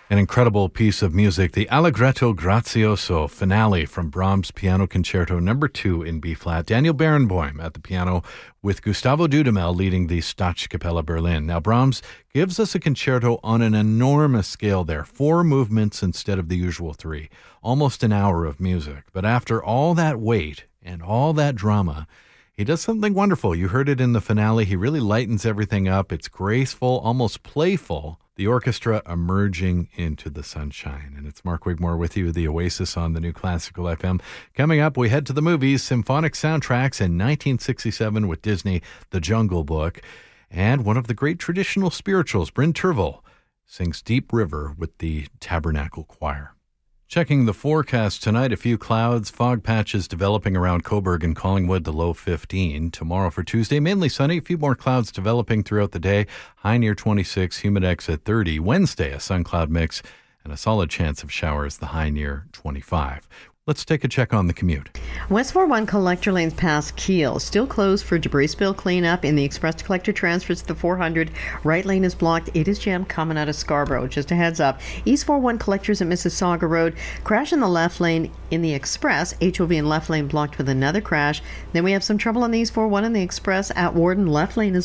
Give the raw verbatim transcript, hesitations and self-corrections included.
An incredible piece of music, the Allegretto Grazioso finale from Brahms' Piano Concerto number two in B-flat. Daniel Barenboim at the piano with Gustavo Dudamel leading the Staatskapelle Berlin. Now, Brahms gives us a concerto on an enormous scale there. Four movements instead of the usual three. Almost an hour of music. But after all that weight and all that drama, he does something wonderful. You heard it in the finale. He really lightens everything up. It's graceful, almost playful. The orchestra emerging into the sunshine. And it's Mark Wigmore with you, the Oasis on the New Classical F M. Coming up, we head to the movies, symphonic soundtracks in nineteen sixty-seven with Disney, The Jungle Book. And one of the great traditional spirituals, Bryn Tervel, sings Deep River with the Tabernacle Choir. Checking the forecast tonight, a few clouds, fog patches developing around Coburg and Collingwood, the low fifteen. Tomorrow for Tuesday, mainly sunny, a few more clouds developing throughout the day, high near twenty-six, humidex at thirty. Wednesday, a sun-cloud mix and a solid chance of showers, the high near twenty-five. Let's take a check on the commute. West four one collector lanes past Kiel, still closed for debris spill cleanup. In the express to collector transfers to the four hundred, right lane is blocked. It is jammed coming out of Scarborough. Just a heads up. East four one collectors at Mississauga Road, crash in the left lane in the express. H O V in left lane blocked with another crash. Then we have some trouble on the East four one in the express at Warden. Left lane is